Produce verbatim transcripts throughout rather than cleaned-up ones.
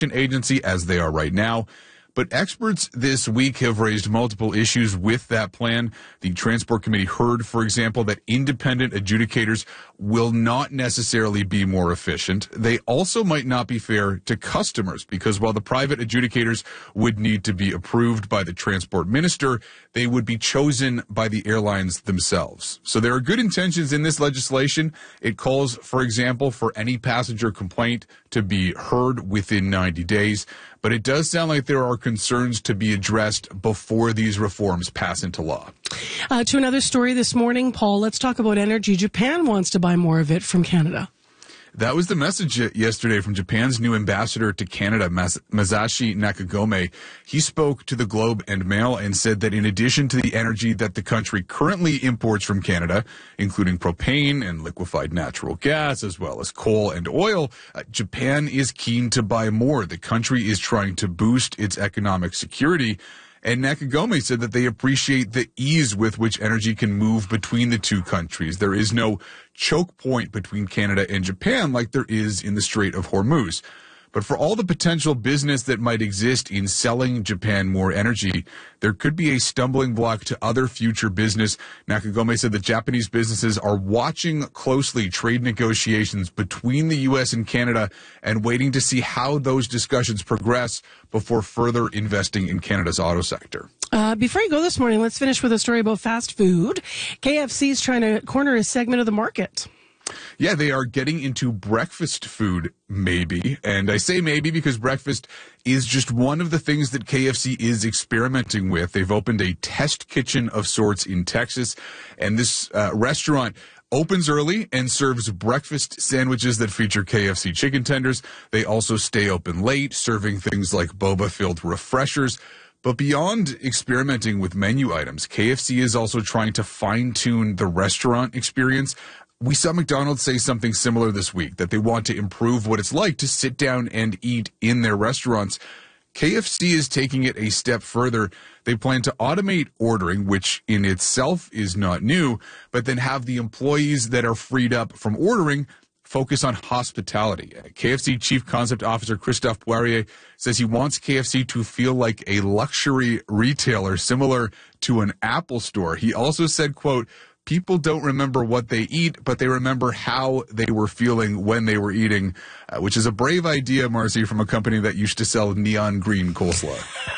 agency as they are right now. But experts this week have raised multiple issues with that plan. The Transport Committee heard, for example, that independent adjudicators will not necessarily be more efficient. They also might not be fair to customers because while the private adjudicators would need to be approved by the transport minister, they would be chosen by the airlines themselves. So there are good intentions in this legislation. It calls, for example, for any passenger complaint to be heard within ninety days. But it does sound like there are concerns to be addressed before these reforms pass into law. Uh, to another story this morning, Paul, let's talk about energy. Japan wants to buy more of it from Canada. That was the message yesterday from Japan's new ambassador to Canada, Mas- Masashi Nakagome. He spoke to the Globe and Mail and said that in addition to the energy that the country currently imports from Canada, including propane and liquefied natural gas, as well as coal and oil, uh, Japan is keen to buy more. The country is trying to boost its economic security. And Nakagome said that they appreciate the ease with which energy can move between the two countries. There is no choke point between Canada and Japan like there is in the Strait of Hormuz. But for all the potential business that might exist in selling Japan more energy, there could be a stumbling block to other future business. Nakagome said that Japanese businesses are watching closely trade negotiations between the U S and Canada and waiting to see how those discussions progress before further investing in Canada's auto sector. Uh, before you go this morning, let's finish with a story about fast food. K F C is trying to corner a segment of the market. Yeah, they are getting into breakfast food, maybe. And I say maybe because breakfast is just one of the things that K F C is experimenting with. They've opened a test kitchen of sorts in Texas, and this uh, restaurant opens early and serves breakfast sandwiches that feature K F C chicken tenders. They also stay open late, serving things like boba-filled refreshers. But beyond experimenting with menu items, K F C is also trying to fine-tune the restaurant experience. We saw McDonald's say something similar this week, that they want to improve what it's like to sit down and eat in their restaurants. K F C is taking it a step further. They plan to automate ordering, which in itself is not new, but then have the employees that are freed up from ordering focus on hospitality. K F C Chief Concept Officer Christophe Poirier says he wants K F C to feel like a luxury retailer similar to an Apple store. He also said, quote, people don't remember what they eat, but they remember how they were feeling when they were eating, uh, which is a brave idea, Marcy, from a company that used to sell neon green coleslaw.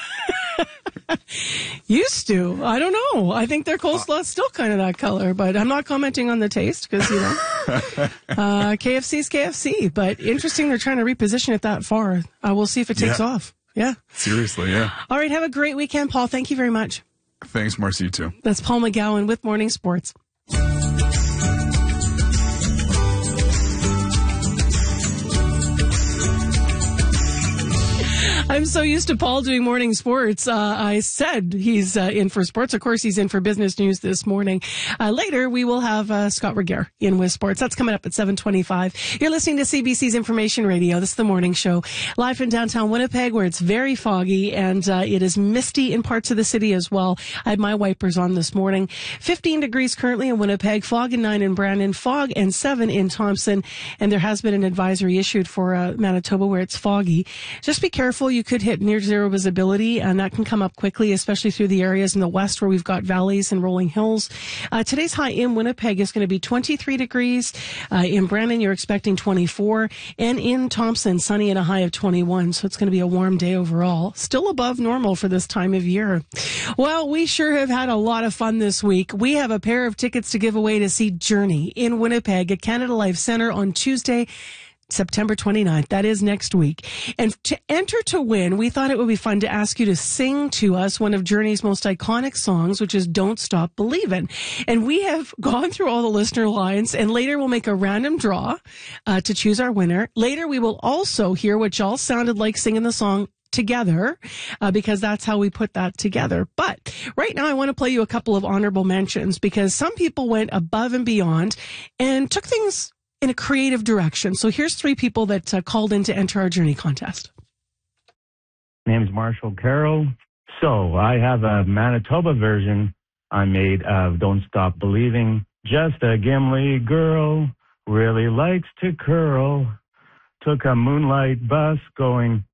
Used to. I don't know. I think their coleslaw is still kind of that color, but I'm not commenting on the taste because, you know, uh, K F C's K F C. But interesting they're trying to reposition it that far. Uh, we'll see if it takes yeah. off. Yeah. Seriously, yeah. All right. Have a great weekend, Paul. Thank you very much. Thanks, Marcy, too. That's Paul McGowan with Morning Sports. I'm so used to Paul doing morning sports. Uh, I said he's uh, in for sports. Of course, he's in for business news this morning. Uh, later, we will have uh, Scott Regehr in with sports. That's coming up at seven twenty-five. You're listening to C B C's Information Radio. This is the morning show live from downtown Winnipeg, where it's very foggy and uh, it is misty in parts of the city as well. I had my wipers on this morning. fifteen degrees currently in Winnipeg, fog and nine in Brandon, fog and seven in Thompson. And there has been an advisory issued for uh, Manitoba where it's foggy. Just be careful. You could hit near zero visibility, and that can come up quickly, especially through the areas in the west where we've got valleys and rolling hills. Uh, today's high in Winnipeg is going to be twenty-three degrees. Uh, in Brandon, you're expecting twenty-four. And in Thompson, sunny and a high of twenty-one. So it's going to be a warm day overall. Still above normal for this time of year. Well, we sure have had a lot of fun this week. We have a pair of tickets to give away to see Journey in Winnipeg at Canada Life Centre on Tuesday, September twenty-ninth. That is next week. And to enter to win, we thought it would be fun to ask you to sing to us one of Journey's most iconic songs, which is Don't Stop Believin'. And we have gone through all the listener lines, and later we'll make a random draw uh, to choose our winner. Later we will also hear what y'all sounded like singing the song together, uh, because that's how we put that together. But right now I want to play you a couple of honorable mentions because some people went above and beyond and took things in a creative direction. So here's three people that uh, called in to enter our Journey contest. My name is Marshall Carroll. So I have a Manitoba version I made of Don't Stop Believing. Just a Gimli girl, really likes to curl. Took a moonlight bus going